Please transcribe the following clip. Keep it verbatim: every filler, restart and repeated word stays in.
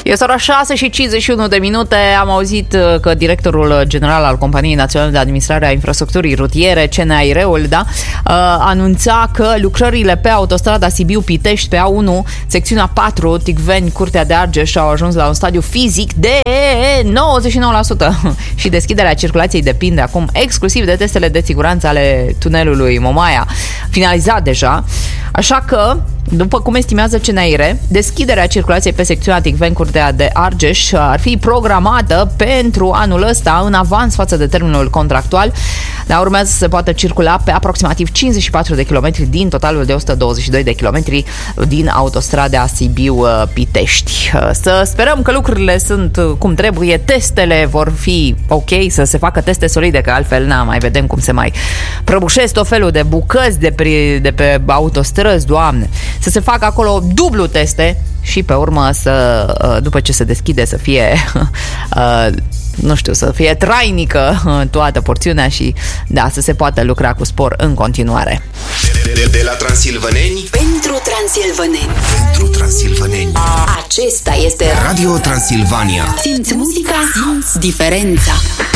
Este ora șase și cincizeci și unu de minute. Am auzit că directorul general al Companiei Naționale de Administrare a Infrastructurii Rutiere, C N A I R-ul, da, anunța că lucrările pe autostrada Sibiu-Pitești, pe A unu, secțiunea patru, Ticveni, Curtea de Argeș, au ajuns la un stadiu fizic de nouăzeci și nouă la sută și deschiderea circulației depinde acum exclusiv de testele de siguranță ale tunelului Momaia, finalizat deja, așa că, după cum estimează C N A I R, deschiderea circulației pe secțiunea Ticveni, Curtea de Argeș ar fi programată pentru anul ăsta în avans față de termenul contractual, dar urmează să se poată circula pe aproximativ cincizeci și patru de kilometri din totalul de o sută douăzeci și doi de kilometri din autostrada Sibiu-Pitești. Să sperăm că lucrurile sunt cum trebuie, testele vor fi ok, să se facă teste solide, că altfel na, mai vedem cum se mai prăbușesc tot felul de bucăți de pe, de pe autostrăzi, Doamne. Să se facă acolo dublu teste și pe urmă să, după ce se deschide, să fie nu știu, să fie trainică toată porțiunea și da, să se poată lucra cu spor în continuare. De, de, de la transilvaneni pentru transilvaneni. Pentru transilvaneni. Acesta este Radio Transilvania. Simți muzica, simți diferența.